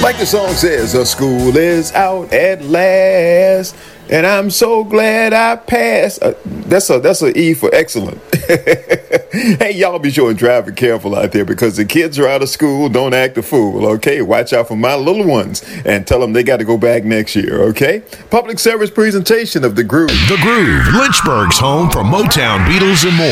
Like the song says, the school is out at last, and I'm so glad I passed. That's a E for excellent. Hey, y'all be sure and drive careful out there because the kids are out of school. Don't act a fool, okay? Watch out for my little ones and tell them they got to go back next year, okay? Public service presentation of The Groove. The Groove, Lynchburg's home for Motown, Beatles, and more.